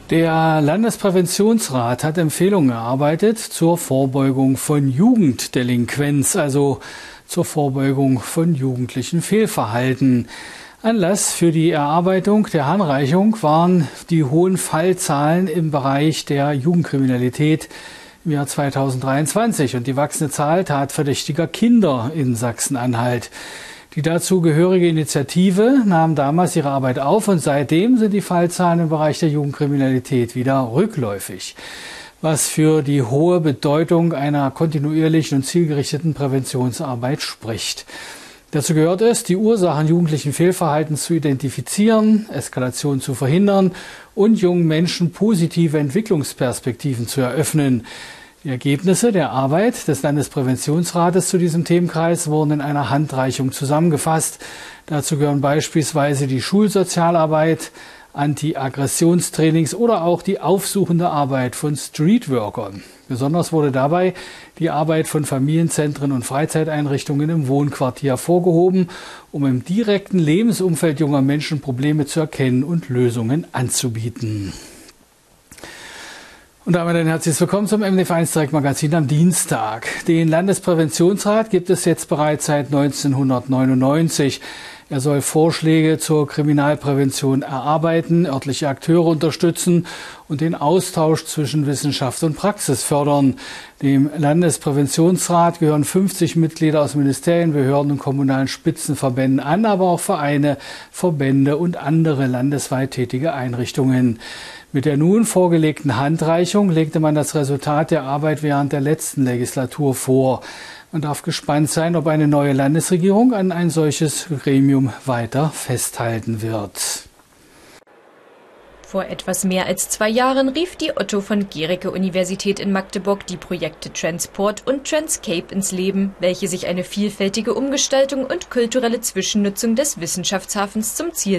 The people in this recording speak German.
Der Landespräventionsrat hat Empfehlungen erarbeitet zur Vorbeugung von Jugenddelinquenz, also zur Vorbeugung von jugendlichen Fehlverhalten. Anlass für die Erarbeitung der Handreichung waren die hohen Fallzahlen im Bereich der Jugendkriminalität im Jahr 2023 und die wachsende Zahl tatverdächtiger Kinder in Sachsen-Anhalt. Die dazugehörige Initiative nahm damals ihre Arbeit auf und seitdem sind die Fallzahlen im Bereich der Jugendkriminalität wieder rückläufig, was für die hohe Bedeutung einer kontinuierlichen und zielgerichteten Präventionsarbeit spricht. Dazu gehört es, die Ursachen jugendlichen Fehlverhaltens zu identifizieren, Eskalation zu verhindern und jungen Menschen positive Entwicklungsperspektiven zu eröffnen. Die Ergebnisse der Arbeit des Landespräventionsrates zu diesem Themenkreis wurden in einer Handreichung zusammengefasst. Dazu gehören beispielsweise die Schulsozialarbeit, Anti-Aggressionstrainings oder auch die aufsuchende Arbeit von Streetworkern. Besonders wurde dabei die Arbeit von Familienzentren und Freizeiteinrichtungen im Wohnquartier hervorgehoben, um im direkten Lebensumfeld junger Menschen Probleme zu erkennen und Lösungen anzubieten. Und damit ein herzliches Willkommen zum MDF1 Direktmagazin am Dienstag. Den Landespräventionsrat gibt es jetzt bereits seit 1999. Er soll Vorschläge zur Kriminalprävention erarbeiten, örtliche Akteure unterstützen und den Austausch zwischen Wissenschaft und Praxis fördern. Dem Landespräventionsrat gehören 50 Mitglieder aus Ministerien, Behörden und kommunalen Spitzenverbänden an, aber auch Vereine, Verbände und andere landesweit tätige Einrichtungen. Mit der nun vorgelegten Handreichung legte man das Resultat der Arbeit während der letzten Legislatur vor. Man darf gespannt sein, ob eine neue Landesregierung an ein solches Gremium weiter festhalten wird. Vor etwas mehr als 2 Jahren rief die Otto von Guericke-Universität in Magdeburg die Projekte Transport und Transcape ins Leben, welche sich eine vielfältige Umgestaltung und kulturelle Zwischennutzung des Wissenschaftshafens zum Ziel